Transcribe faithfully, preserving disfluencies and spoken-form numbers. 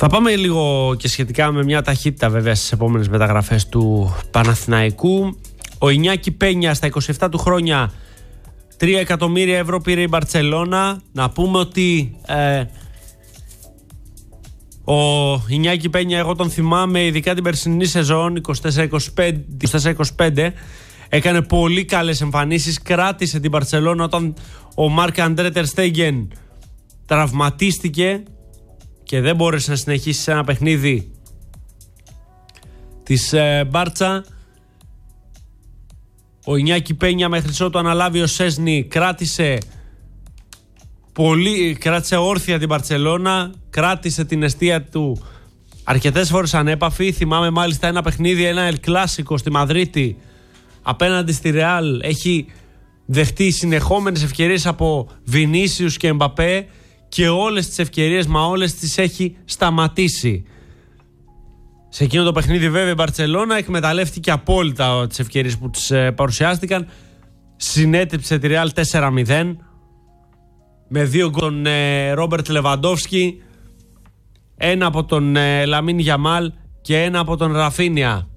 Θα πάμε λίγο και σχετικά με μια ταχύτητα βέβαια στις επόμενες μεταγραφές του Παναθηναϊκού. Ο Ινιάκη Πένια στα είκοσι επτά του χρόνια, τρία εκατομμύρια ευρώ πήρε η Μπαρτσελώνα. Να πούμε ότι ε, ο Ινιάκη Πένια, εγώ τον θυμάμαι ειδικά την περσινή σεζόν είκοσι τέσσερα είκοσι πέντε, έκανε πολύ καλές εμφανίσεις, κράτησε την Μπαρτσελώνα όταν ο Μάρκ Αντρέ Τερ Στέγγεν τραυματίστηκε και δεν μπόρεσε να συνεχίσει σε ένα παιχνίδι της ε, Μπάρτσα. Ο Ινιάκη Πένια μέχρι ότου αναλάβει ο Σέσνη κράτησε πολύ, κράτησε όρθια την Μπαρτσελώνα, κράτησε την εστία του αρκετές φορές ανέπαφη. Θυμάμαι μάλιστα ένα παιχνίδι, ένα Ελ Κλάσικο στη Μαδρίτη απέναντι στη Ρεάλ. Έχει δεχτεί συνεχόμενες ευκαιρίες από Βινίσιους και Εμπαπέ και όλες τις ευκαιρίες, μα όλες τις έχει σταματήσει. Σε εκείνο το παιχνίδι βέβαια η Μπαρτσελώνα εκμεταλλεύτηκε απόλυτα τις ευκαιρίες που τις ε, παρουσιάστηκαν. Συνέτριψε τη Ρεάλ τέσσερα μηδέν με δύο γκολ τον ε, Ρόμπερτ Λεβαντόφσκι, ένα από τον ε, Λαμίν Γιαμάλ και ένα από τον Ραφίνια.